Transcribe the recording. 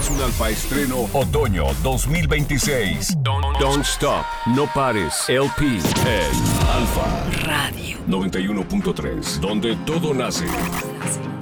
un alfa estreno Otoño 2026. Don't Stop, No Pares, LP en Alfa Radio 91.3, donde todo nace.